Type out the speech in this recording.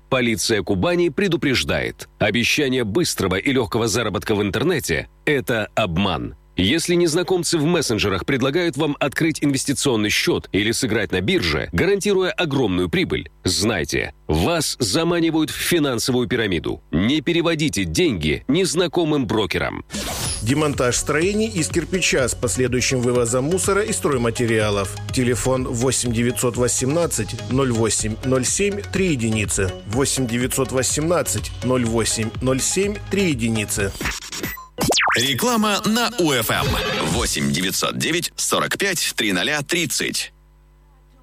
Полиция Кубани предупреждает. Обещание быстрого и легкого заработка в интернете – это обман. Если незнакомцы в мессенджерах предлагают вам открыть инвестиционный счет или сыграть на бирже, гарантируя огромную прибыль, знайте, вас заманивают в финансовую пирамиду. Не переводите деньги незнакомым брокерам. Демонтаж строений из кирпича с последующим вывозом мусора и стройматериалов. Телефон 8 918 08 07 3 единицы. 8 918 08 07 3 единицы. Реклама на УФМ. 8 909 45 300 30.